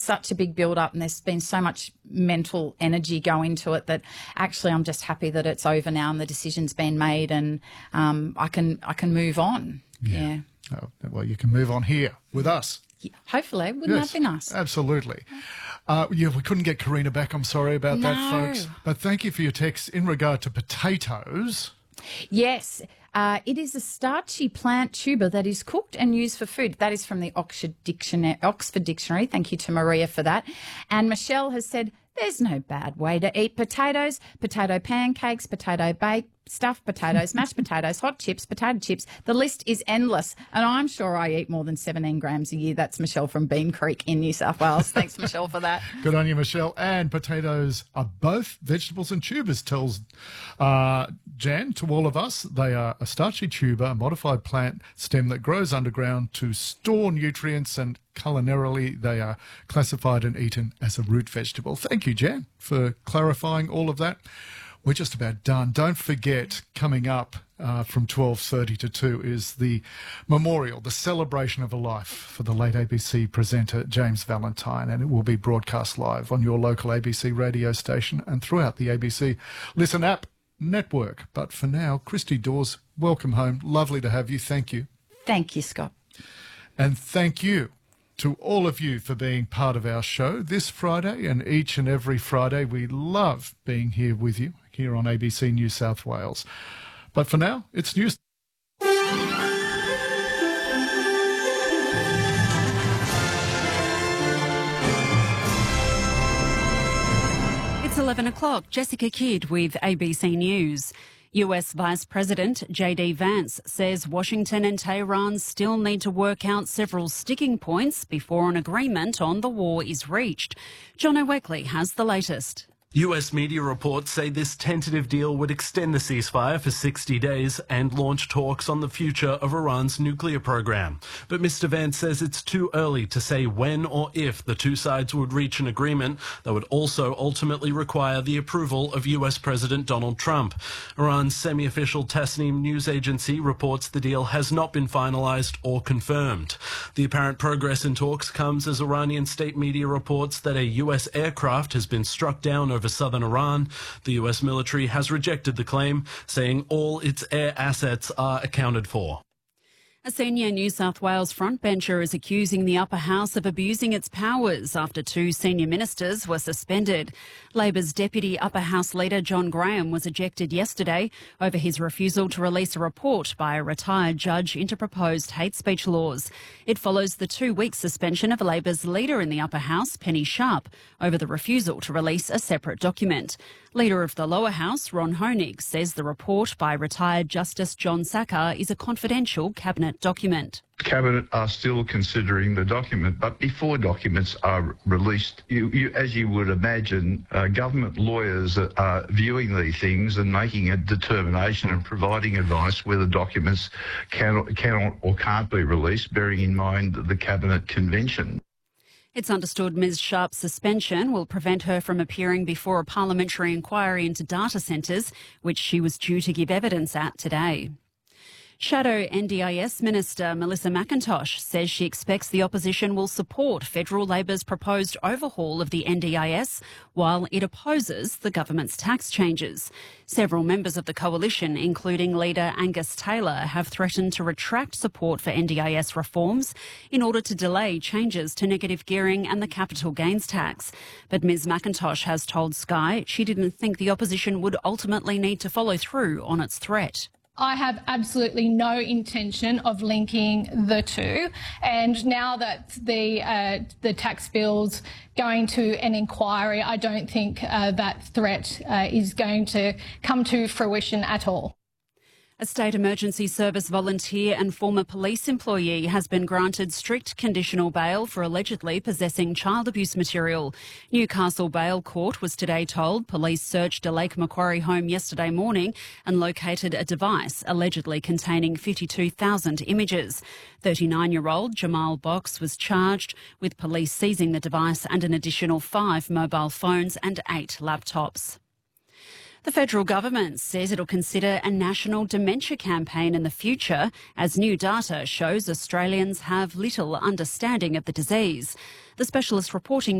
such a big build-up and there's been so much mental energy go into it that actually I'm just happy that it's over now and the decision's been made and I can move on. Yeah. Oh, well, you can move on here with us. Yeah, hopefully. Wouldn't that be nice? Absolutely. We couldn't get Karina back. I'm sorry about that, folks. But thank you for your text in regard to potatoes. Yes. It is a starchy plant tuber that is cooked and used for food. That is from the Oxford Dictionary. Thank you to Maria for that. And Michelle has said, there's no bad way to eat potatoes. Potato pancakes, potato bake, stuffed potatoes, mashed potatoes, hot chips, potato chips. The list is endless. And I'm sure I eat more than 17 grams a year. That's Michelle from Bean Creek in New South Wales. Thanks, Michelle, for that. Good on you, Michelle. And potatoes are both vegetables and tubers, tells Jan to all of us. They are a starchy tuber, a modified plant stem that grows underground to store nutrients, and culinarily they are classified and eaten as a root vegetable. Thank you, Jan, for clarifying all of that. We're just about done. Don't forget, coming up from 12:30 to 2 is the memorial, the celebration of a life for the late ABC presenter James Valentine, and it will be broadcast live on your local ABC radio station and throughout the ABC Listen app network. But for now, Christy Dawes, welcome home. Lovely to have you. Thank you. Thank you, Scott. And thank you to all of you for being part of our show this Friday and each and every Friday. We love being here with you here on ABC New South Wales. But for now, it's news. It's 11 o'clock. Jessica Kidd with ABC News. US Vice President J.D. Vance says Washington and Tehran still need to work out several sticking points before an agreement on the war is reached. John O'Weckley has the latest. US media reports say this tentative deal would extend the ceasefire for 60 days and launch talks on the future of Iran's nuclear program. But Mr. Vance says it's too early to say when or if the two sides would reach an agreement that would also ultimately require the approval of US President Donald Trump. Iran's semi-official Tasnim news agency reports the deal has not been finalized or confirmed. The apparent progress in talks comes as Iranian state media reports that a US aircraft has been struck down over southern Iran. The US military has rejected the claim, saying all its air assets are accounted for. A senior New South Wales frontbencher is accusing the upper house of abusing its powers after two senior ministers were suspended. Labor's deputy upper house leader John Graham was ejected yesterday over his refusal to release a report by a retired judge into proposed hate speech laws. It follows the 2-week suspension of Labor's leader in the upper house, Penny Sharp, over the refusal to release a separate document. Leader of the lower house, Ron Honig, says the report by retired Justice John Sacker is a confidential cabinet document. Cabinet are still considering the document, but before documents are released, as you would imagine, government lawyers are viewing these things and making a determination and providing advice whether documents cannot or can't be released, bearing in mind the Cabinet Convention. It's understood Ms Sharp's suspension will prevent her from appearing before a parliamentary inquiry into data centres, which she was due to give evidence at today. Shadow NDIS Minister Melissa McIntosh says she expects the opposition will support Federal Labor's proposed overhaul of the NDIS while it opposes the government's tax changes. Several members of the coalition, including leader Angus Taylor, have threatened to retract support for NDIS reforms in order to delay changes to negative gearing and the capital gains tax. But Ms McIntosh has told Sky she didn't think the opposition would ultimately need to follow through on its threat. I have absolutely no intention of linking the two, and now that the tax bill's going to an inquiry, I don't think that threat is going to come to fruition at all. A State Emergency Service volunteer and former police employee has been granted strict conditional bail for allegedly possessing child abuse material. Newcastle Bail Court was today told police searched a Lake Macquarie home yesterday morning and located a device allegedly containing 52,000 images. 39-year-old Jamal Box was charged with police seizing the device and an additional 5 mobile phones and 8 laptops. The federal government says it'll consider a national dementia campaign in the future as new data shows Australians have little understanding of the disease. The specialist reporting